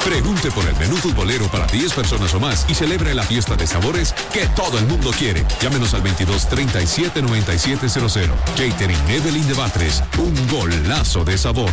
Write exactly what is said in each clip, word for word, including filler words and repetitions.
Pregunte por el menú futbolero para diez personas o más y celebre la fiesta de sabores que todo el mundo quiere. Llámenos al veintidós treinta y siete noventa y siete cero cero. Catering Evelyn de Batres, un golazo de sabor.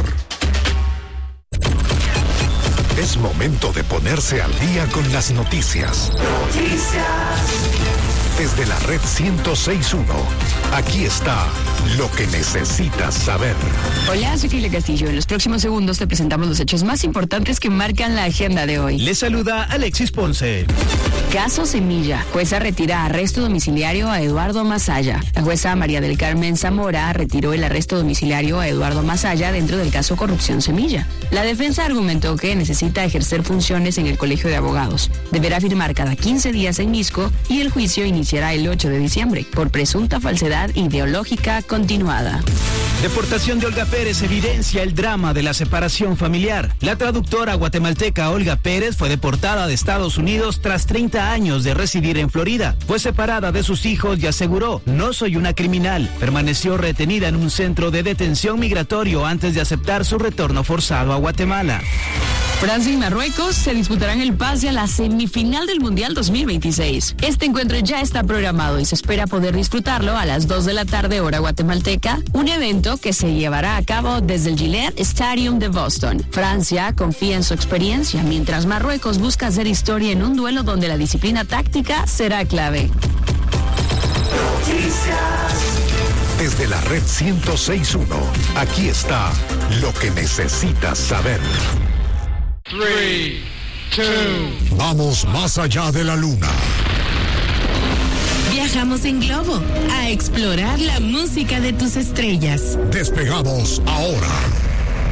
Es momento de ponerse al día con las noticias. Noticias. Desde la red ciento seis punto uno, aquí está lo que necesitas saber. Hola, soy Crile Castillo. En los próximos segundos te presentamos los hechos más importantes que marcan la agenda de hoy. Les saluda Alexis Ponce. Caso Semilla. Jueza retira arresto domiciliario a Eduardo Masaya. La jueza María del Carmen Zamora retiró el arresto domiciliario a Eduardo Masaya dentro del caso Corrupción Semilla. La defensa argumentó que necesita ejercer funciones en el Colegio de Abogados. Deberá firmar cada quince días en Misco y el juicio iniciará el ocho de diciembre por presunta falsedad ideológica continuada. Deportación de Olga Pérez evidencia el drama de la separación familiar. La traductora guatemalteca Olga Pérez fue deportada de Estados Unidos tras treinta años de residir en Florida. Fue separada de sus hijos y aseguró: no soy una criminal. Permaneció retenida en un centro de detención migratorio antes de aceptar su retorno forzado a Guatemala. Francia y Marruecos se disputarán el pase a la semifinal del Mundial dos mil veintiséis. Este encuentro ya está programado y se espera poder disfrutarlo a las dos de la tarde hora guatemalteca, un evento que se llevará a cabo desde el Gillette Stadium de Boston. Francia confía en su experiencia, mientras Marruecos busca hacer historia en un duelo donde la disciplina táctica será clave. Desde la red ciento seis punto uno, aquí está lo que necesitas saber. tres, dos. Vamos más allá de la luna. Viajamos en globo a explorar la música de tus estrellas. Despegamos ahora.